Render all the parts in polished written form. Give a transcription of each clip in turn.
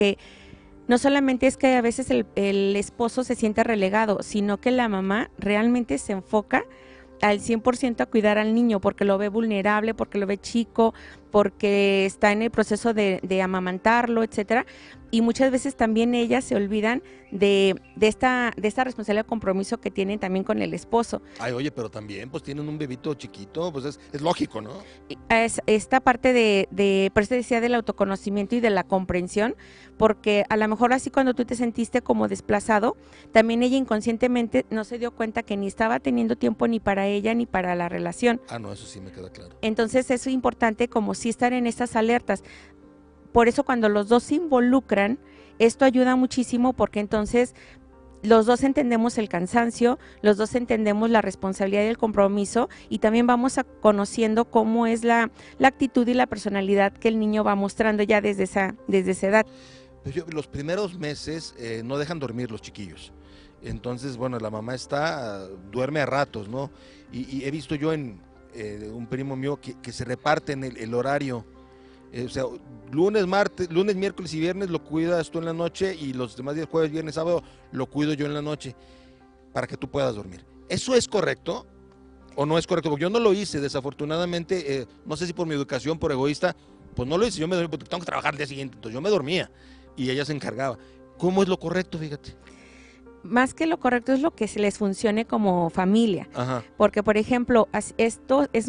no solamente es que a veces el esposo se siente relegado, sino que la mamá realmente se enfoca al 100% a cuidar al niño, porque lo ve vulnerable, porque lo ve chico, porque está en el proceso de amamantarlo, etcétera. Y muchas veces también ellas se olvidan de esta responsabilidad, compromiso que tienen también con el esposo. Ay, oye, pero también pues tienen un bebito chiquito, pues es lógico, ¿no? Es esta parte por eso decía, del autoconocimiento y de la comprensión, porque a lo mejor así cuando tú te sentiste como desplazado, también ella inconscientemente no se dio cuenta que ni estaba teniendo tiempo ni para ella ni para la relación. Ah, no, eso sí me queda claro. Entonces eso es importante, como sí estar en estas alertas. Por eso cuando los dos se involucran, esto ayuda muchísimo, porque entonces los dos entendemos el cansancio, los dos entendemos la responsabilidad y el compromiso, y también vamos conociendo cómo es la actitud y la personalidad que el niño va mostrando ya desde esa edad. Pues los primeros meses no dejan dormir los chiquillos. Entonces, bueno, la mamá duerme a ratos, ¿no? Y he visto yo en un primo mío que se reparten el horario. O sea, lunes, miércoles y viernes lo cuidas tú en la noche, y los demás días, jueves, viernes, sábado, lo cuido yo en la noche, para que tú puedas dormir. ¿Eso es correcto o no es correcto? Porque yo no lo hice, desafortunadamente, no sé si por mi educación, por egoísta, pues no lo hice. Yo me dormí porque tengo que trabajar el día siguiente, entonces yo me dormía y ella se encargaba. ¿Cómo es lo correcto? Fíjate. Más que lo correcto es lo que se les funcione como familia. Ajá. Porque, por ejemplo, esto es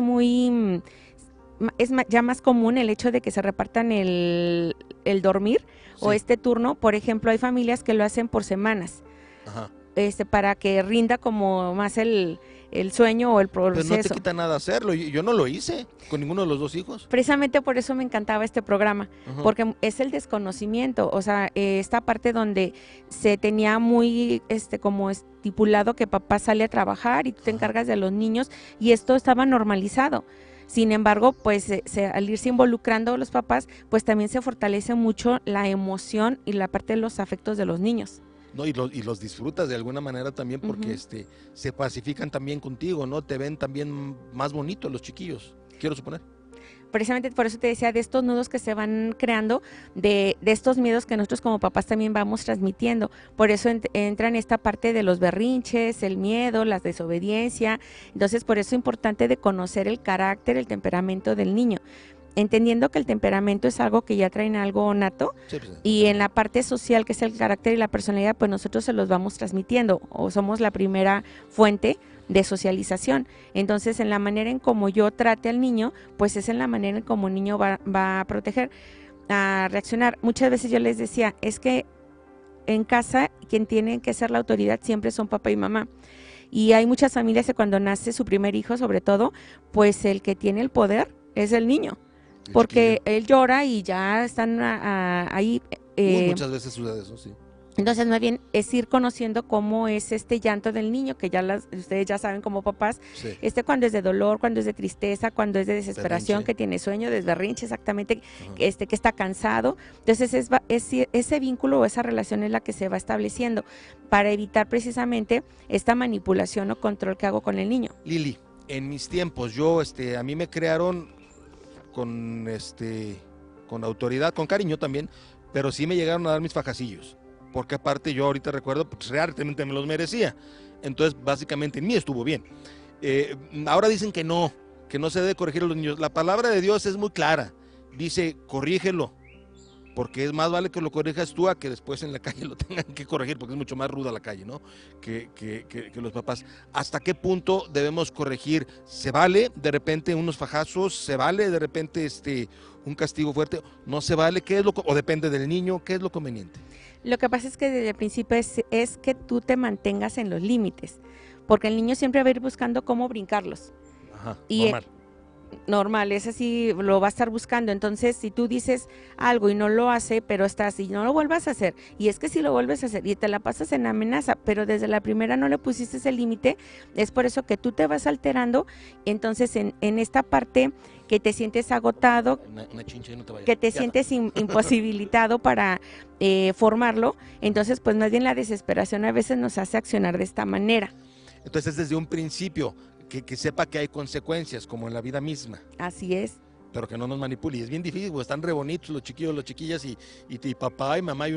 ya más común el hecho de que se repartan el dormir, sí, o este turno. Por ejemplo, hay familias que lo hacen por semanas. Ajá. Para que rinda como más el sueño o el proceso. Pero no te quita nada hacerlo. Yo no lo hice con ninguno de los dos hijos. Precisamente por eso me encantaba este programa, porque es el desconocimiento, o sea, esta parte donde se tenía muy como estipulado que papá sale a trabajar y tú te encargas de los niños, y esto estaba normalizado. Sin embargo, pues al irse involucrando los papás, pues también se fortalece mucho la emoción y la parte de los afectos de los niños. No, y los disfrutas de alguna manera también, porque se pacifican también contigo, ¿no? Te ven también más bonitos los chiquillos, quiero suponer. Precisamente por eso te decía de estos nudos que se van creando, de estos miedos que nosotros como papás también vamos transmitiendo. Por eso entra en esta parte de los berrinches, el miedo, la desobediencia. Entonces, por eso es importante de conocer el carácter, el temperamento del niño, entendiendo que el temperamento es algo que ya traen algo nato, sí, pues, y en la parte social, que es el carácter y la personalidad, pues nosotros se los vamos transmitiendo, o somos la primera fuente de socialización. Entonces, en la manera en como yo trate al niño, pues es en la manera en como el niño va a proteger, a reaccionar. Muchas veces yo les decía, es que en casa quien tiene que ser la autoridad siempre son papá y mamá. Y hay muchas familias que cuando nace su primer hijo, sobre todo, pues el que tiene el poder es el niño, porque él llora y ya están ahí. Muchas veces sucede eso, sí. Entonces, más bien es ir conociendo cómo es este llanto del niño, que ustedes ya saben como papás, sí, cuando es de dolor, cuando es de tristeza, cuando es de desesperación, berrinche, que tiene sueño, de berrinche, exactamente, que está cansado. Entonces, ese vínculo o esa relación es la que se va estableciendo para evitar precisamente esta manipulación o control que hago con el niño. Lili, en mis tiempos, a mí me crearon con autoridad, con cariño también, pero sí me llegaron a dar mis fajacillos, porque aparte yo ahorita recuerdo, pues realmente me los merecía. Entonces, básicamente en mí estuvo bien. Ahora dicen que no se debe corregir a los niños. La palabra de Dios es muy clara, dice, corrígelo, porque es más vale que lo corrijas tú a que después en la calle lo tengan que corregir, porque es mucho más ruda la calle, ¿no? Que los papás. ¿Hasta qué punto debemos corregir? ¿Se vale de repente unos fajazos? ¿Se vale de repente un castigo fuerte? ¿No se vale? ¿Qué es o depende del niño? ¿Qué es lo conveniente? Lo que pasa es que desde el principio es que tú te mantengas en los límites, porque el niño siempre va a ir buscando cómo brincarlos. Ajá, y normal, es así, lo va a estar buscando. Entonces, si tú dices algo y no lo hace, pero y no lo vuelvas a hacer, y es que si lo vuelves a hacer y te la pasas en amenaza, pero desde la primera no le pusiste ese límite, es por eso que tú te vas alterando. Entonces, en esta parte que te sientes agotado, una chincha y no te vayas, que te sientes imposibilitado para formarlo, entonces pues más bien la desesperación a veces nos hace accionar de esta manera. Entonces, desde un principio, que sepa que hay consecuencias, como en la vida misma. Así es. pero que no nos manipule. Y es bien difícil, porque están re bonitos los chiquillos, las chiquillas, y papá y mamá y